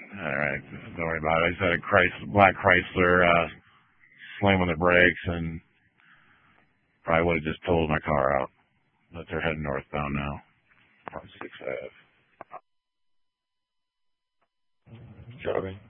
All right, don't worry about it. I just had a black Chrysler slamming the brakes, and probably would have just totaled my car out. But they're heading northbound now. 6 Ave. Copy.